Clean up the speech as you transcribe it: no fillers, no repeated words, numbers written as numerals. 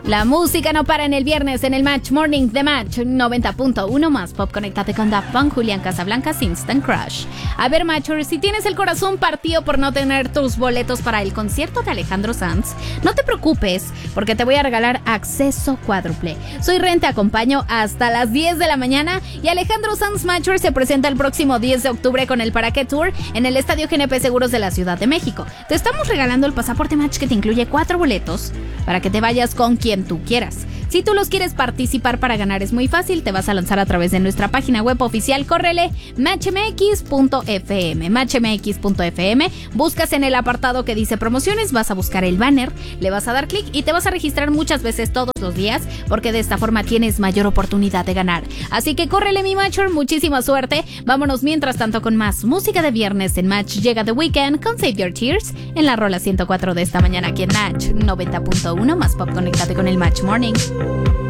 La música no para en el viernes en el Match Morning de Match 90.1 más pop. Conéctate con Daft Punk, Julián Casablancas, Instant Crush. A ver, Matcher, si tienes el corazón partido por no tener tus boletos para el concierto de Alejandro Sanz, no te preocupes, porque te voy a regalar acceso cuádruple. Soy Ren, te acompaño hasta las 10 de la mañana y Alejandro Sanz Matcher se presenta el próximo 10 de octubre con el Para Qué Tour en el Estadio GNP Seguros de la Ciudad de México. Te estamos regalando el pasaporte Match que te incluye 4 boletos para que te vayas con quien tú quieras. Si tú los quieres participar para ganar es muy fácil, te vas a lanzar a través de nuestra página web oficial, córrele matchmx.fm, buscas en el apartado que dice promociones, vas a buscar el banner, le vas a dar clic y te vas a registrar muchas veces todos los días, porque de esta forma tienes mayor oportunidad de ganar. Así que córrele, mi Matcher, muchísima suerte. Vámonos mientras tanto con más música de viernes en Match. Llega The Weeknd con Save Your Tears en la rola 104 de esta mañana aquí en Match 90.1 más pop. Conéctate con el Match Morning.